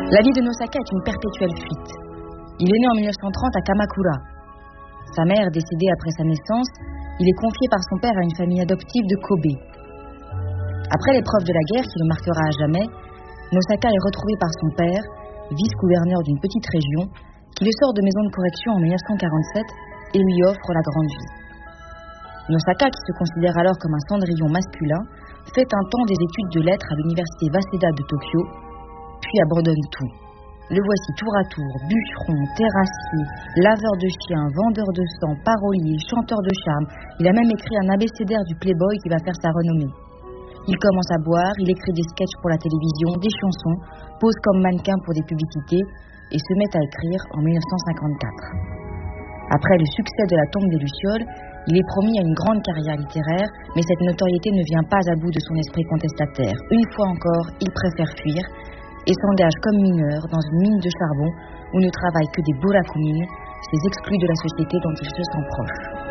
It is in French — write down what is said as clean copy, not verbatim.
La vie de Nosaka est une perpétuelle fuite. Il est né en 1930 à Kamakura. Sa mère, décédée après sa naissance, il est confié par son père à une famille adoptive de Kobe. Après l'épreuve de la guerre qui le marquera à jamais, Nosaka est retrouvé par son père, vice-gouverneur d'une petite région, qui le sort de maison de correction en 1947 et lui offre la grande vie. Nosaka, qui se considère alors comme un cendrillon masculin, fait un temps des études de lettres à l'université Waseda de Tokyo, puis abandonne tout. Le voici tour à tour, bûcheron, terrassier, laveur de chiens, vendeur de sang, parolier, chanteur de charme. Il a même écrit un abécédaire du Playboy qui va faire sa renommée. Il commence à boire, il écrit des sketchs pour la télévision, des chansons, pose comme mannequin pour des publicités et se met à écrire en 1954. Après le succès de La tombe des Lucioles, il est promis à une grande carrière littéraire, mais cette notoriété ne vient pas à bout de son esprit contestataire. Une fois encore, il préfère fuir et s'engage comme mineur dans une mine de charbon où ne travaillent que des burakunins, ces exclus de la société dont il se sent proche.